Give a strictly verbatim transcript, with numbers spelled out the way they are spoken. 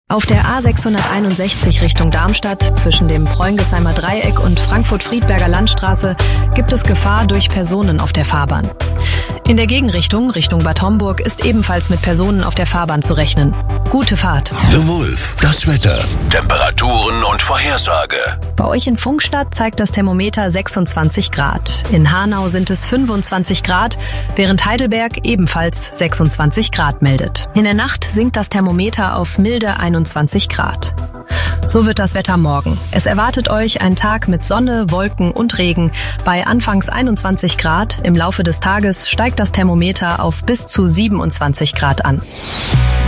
Auf der A sechshunderteinundsechzig Richtung Darmstadt zwischen dem Preungesheimer Dreieck und Frankfurt-Friedberger Landstraße gibt es Gefahr durch Personen auf der Fahrbahn. In der Gegenrichtung, Richtung Bad Homburg, ist ebenfalls mit Personen auf der Fahrbahn zu rechnen. Gute Fahrt. The Wolf, das Wetter, Temperaturen und Vorhersage. Bei euch in Pfungstadt zeigt das Thermometer sechsundzwanzig Grad. In Hanau sind es fünfundzwanzig Grad, während Heidelberg ebenfalls sechsundzwanzig Grad meldet. In der Nacht sinkt das Thermometer auf milde einundzwanzig Grad. So wird das Wetter morgen. Es erwartet euch ein Tag mit Sonne, Wolken und Regen. Bei anfangs einundzwanzig Grad, im Laufe des Tages steigt das Thermometer auf bis zu siebenundzwanzig Grad an.